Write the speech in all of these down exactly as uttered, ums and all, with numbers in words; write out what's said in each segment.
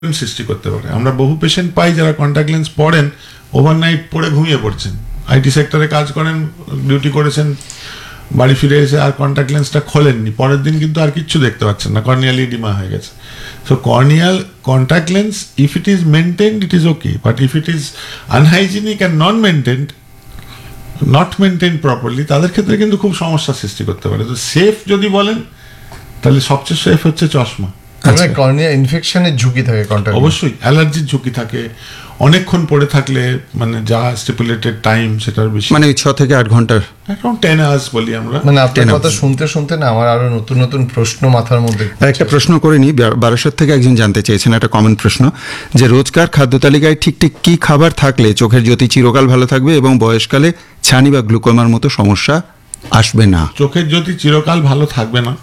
সৃষ্টি করতে পারে। আমরা বহু পেশেন্ট পাই যারা কন্ট্যাক্ট লেন্স পড়েন, ওভারনাইট পড়ে ঘুমিয়ে পড়ছেন, আইটি সেক্টরে কাজ করেন, ডিউটি করেছেন, বাড়ি ফিরে এসে আর কন্ট্যাক্ট লেন্সটা খোলেননি, পরের দিন কিন্তু আর কিচ্ছু দেখতে পাচ্ছেন না, কর্নিয়াল ইডিমা হয়ে গেছে। So corneal contact lens, if it is maintained it is okay, but if it is unhygienic and non maintained, not maintain properly, তাদের ক্ষেত্রে কিন্তু খুব সমস্যা সৃষ্টি করতে পারে। তো সেফ যদি বলেন তাহলে সবচেয়ে সেফ হচ্ছে চশমা। কর্নিয়া ইনফেকশনের ঝুঁকি থাকে, অবশ্যই অ্যালার্জির ঝুঁকি থাকে, অনেকক্ষণ পড়ে থাকলে মানে যা স্টিপুলেটেড টাইম সেটার বেশি, মানে ছ থেকে আট ঘন্টার এখন টেন আওয়ার্স বলি আমরা। মানে আপনার কথা শুনতে শুনতে না আমার আরো নতুন নতুন প্রশ্ন মাথার মধ্যে। একটা প্রশ্ন করে নি, বারাসাত থেকে একজন জানতে চেয়েছেন, একটা কমন প্রশ্ন, যে রোজকার খাদ্য তালিকায় ঠিক ঠিক কি খাবার থাকলে চোখের জ্যোতি চিরকাল ভালো থাকবে এবং বয়সকালে ছানি বা গ্লুকোমার মতো সমস্যা আসবে না? চোখের জ্যোতি চিরকাল ভালো থাকবে না,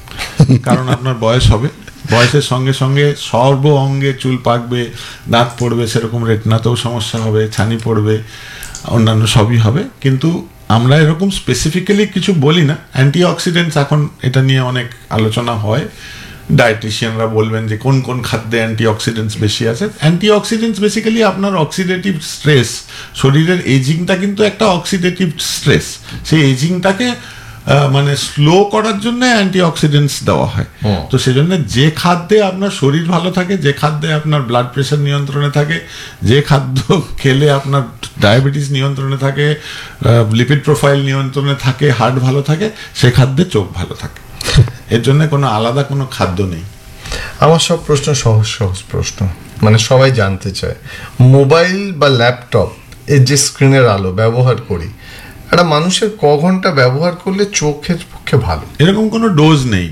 কারণ আপনার বয়স হবে, বয়সের সঙ্গে সঙ্গে সর্ব অঙ্গে চুল পাকবে, দাঁত পড়বে, সেরকম রেটনাতেও সমস্যা হবে, ছানি পড়বে, অন্যান্য সবই হবে। কিন্তু আমরা এরকম স্পেসিফিক্যালি কিছু বলি না। অ্যান্টিঅক্সিডেন্টস এখন এটা নিয়ে অনেক আলোচনা হয়, ডায়েটিশিয়ানরা বলবেন যে কোন কোন খাদ্যে অ্যান্টিঅক্সিডেন্টস বেশি আছে। অ্যান্টিঅক্সিডেন্টস বেসিক্যালি আপনার অক্সিডেটিভ স্ট্রেস, শরীরের এজিংটা কিন্তু একটা অক্সিডেটিভ স্ট্রেস, সেই এজিংটাকে মানে স্লো করার জন্য অ্যান্টিঅক্সিডেন্টস দেওয়া হয়। তো সেজন্য যে খাদ্যে আপনার শরীর ভালো থাকে, যে খাদ্যে আপনার ব্লাড প্রেশার নিয়ন্ত্রণে থাকে, যে খাদ্য খেলে আপনার ডায়াবেটিস নিয়ন্ত্রণে থাকে, লিপিড প্রোফাইল নিয়ন্ত্রণে থাকে, হার্ট ভালো থাকে, সে খাদ্যে চোখ ভালো থাকে। এর জন্য কোনো আলাদা কোনো খাদ্য নেই। আমার সব প্রশ্ন সহজ সহজ প্রশ্ন, মানে সবাই জানতে চায়, মোবাইল বা ল্যাপটপ এর যে স্ক্রিনের আলো ব্যবহার করি, একটা মানুষের ক ঘন্টা ব্যবহার করলে চোখের পক্ষে ভালো? এরকম কোনো ডোজ নেই,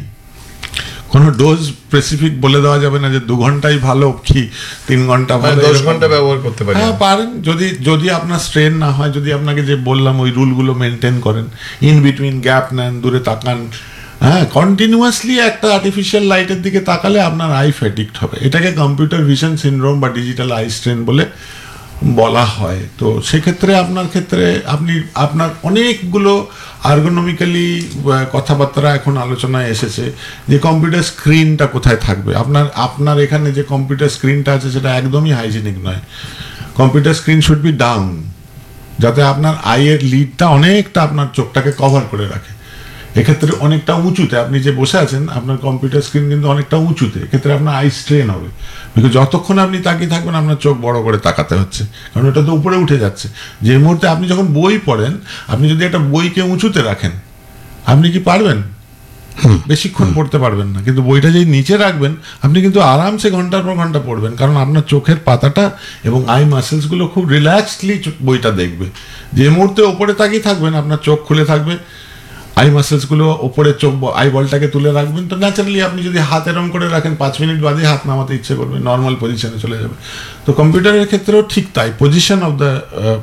কোনো ডোজ স্পেসিফিক বলে দেওয়া যাবে না যে দু ঘন্টাই ভালো কি তিন ঘন্টা ভালো, দশ ঘন্টা ব্যবহার করতে পারেন। হ্যাঁ পারেন, যদি যদি আপনার স্ট্রেন না হয়, যদি আপনাকে যে বললাম ওই রুলগুলো মেনটেন করেন, ইন বিটুইন গ্যাপ নেন, দূরে তাকান। হ্যাঁ, কন্টিনিউয়াসলি একটা আর্টিফিশিয়াল লাইটের দিকে তাকালে আপনার আই ফ্যাটিকড হবে। এটাকে কম্পিউটার ভিশন সিনড্রোম বা ডিজিটাল আই স্ট্রেন বলে বলা হয়। তো সেক্ষেত্রে আপনার ক্ষেত্রে আপনি আপনার অনেকগুলো আর্গোনমিক্যালি কথাবার্তা এখন আলোচনায় এসেছে যে কম্পিউটার স্ক্রিনটা কোথায় থাকবে। আপনার আপনার এখানে যে কম্পিউটার স্ক্রিনটা আছে সেটা একদমই হাইজিনিক নয়। Computer screen should be down, যাতে আপনার আইয়ের লিডটা অনেকটা আপনার চোখটাকে কভার করে রাখে। এক্ষেত্রে অনেকটা উঁচুতে আপনি যে বসে আছেন, আপনার কম্পিউটার স্ক্রিন কিন্তু অনেকটা উঁচুতে, এক্ষেত্রে আপনার আই স্ট্রেন হবে, বিকজ যতক্ষণ আপনি তাকিয়ে থাকবেন আপনার চোখ বড় করে তাকাতে হচ্ছে, কারণ ওটা তো উপরে উঠে যাচ্ছে। যে মুহূর্তে আপনি যখন বই পড়েন, আপনি যদি একটা বইকে উঁচুতে রাখেন, আপনি কি পারবেন? বেশিক্ষণ পড়তে পারবেন না। কিন্তু বইটা যেই নিচে রাখবেন, আপনি কিন্তু আরামসে ঘন্টার পর ঘন্টা পড়বেন, কারণ আপনার চোখের পাতাটা এবং আই মাসেলসগুলো খুব রিল্যাক্সডলি বইটা দেখবে। যে মুহূর্তে ওপরে তাকিয়ে থাকবেন, আপনার চোখ খুলে থাকবে, আই মাসেলসগুলো ওপরে চোখ আই বলটাকে তুলে রাখবেন। তো ন্যাচারালি আপনি যদি হাত এরম করে রাখেন, পাঁচ মিনিট বাদে হাত নামাতে ইচ্ছে করবে, নর্মাল পজিশনে চলে যাবে। তো কম্পিউটারের ক্ষেত্রেও ঠিক তাই, পজিশন অফ দ্য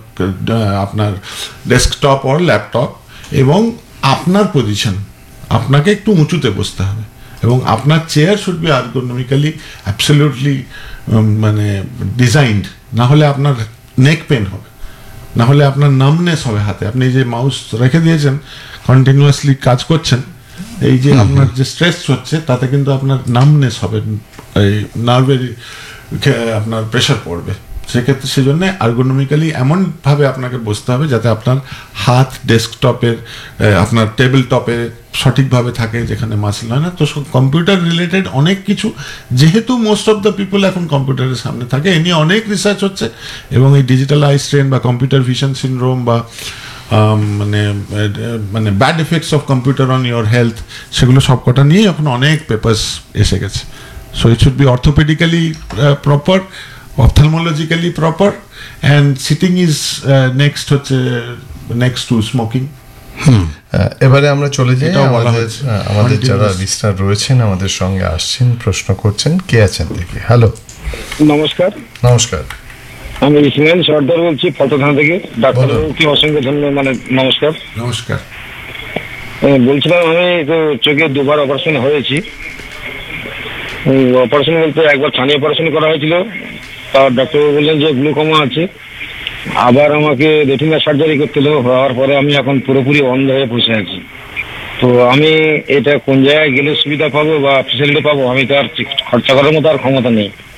আপনার ডেস্কটপ অর ল্যাপটপ এবং আপনার পজিশন, আপনাকে একটু উঁচুতে বসতে হবে এবং আপনার চেয়ার শুড বি আর্গোনমিক্যালি অ্যাবসলিউটলি মানে ডিজাইনড, না হলে আপনার নেক পেন হবে, না হলে আপনার নামনেস হবে হাতে। আপনি যে মাউস রেখে দিয়েছেন, কন্টিনিউয়াসলি কাজ করছেন, এই যে আপনার যে স্ট্রেস হচ্ছে তাতে কিন্তু আপনার নামনেস হবে, এই নার্ভের আপনার প্রেশার পড়বে। সেক্ষেত্রে সেজন্য আর্গোনমিক্যালি এমনভাবে আপনাকে বসতে হবে যাতে আপনার হাত ডেস্কটপের, আপনার টেবিল টপে সঠিকভাবে থাকে, যেখানে মাসল হয় না। তো কম্পিউটার রিলেটেড অনেক কিছু, যেহেতু মোস্ট অফ দ্য পিপল এখন কম্পিউটারের সামনে থাকে, এ নিয়ে অনেক রিসার্চ হচ্ছে এবং এই ডিজিটাল আই স্ট্রেন বা কম্পিউটার ভিশন সিনড্রোম বা মানে মানে bad effects of computer on your health, সেগুলো সবকটা নিয়েই এখন অনেক পেপার্স এসে গেছে। So it should be অর্থোপেডিক্যালি proper, ophthalmologically proper, and sitting is uh, next হচ্ছে next to smoking. এবারে আমরা চলে যাই আমাদের আমাদের যারা লিস্টার রয়েছেন, আমাদের সঙ্গে আসছেন, প্রশ্ন করছেন, কে আছেন দেখি। হ্যালো, নমস্কার। নমস্কার, আমি ইসমাইল সর্দার বলছি ফটোথানা থেকে। ডাক্তারবাবুকে অসংখ্য ধন্যবাদ, মানে নমস্কার। নমস্কার। বলছিলাম আমি তো চোখে দুবার অপারেশন হয়েছি। অপারেশন বলতে একবার ছানি অপারেশন করা হয়েছিল, তার ডাক্তারবাবু বললেন যে গ্লুকোমা আছে, আবার আমাকে রেটিনা সার্জারি করতে হলো। হওয়ার পরে আমি এখন পুরোপুরি অন্ধ হয়ে বসে আছি। তো আমি এটা কোন জায়গায় গেলে সুবিধা পাবো বা ফেসিলিটি পাবো? আমি তো আর খরচা করার মতো আর ক্ষমতা নেই।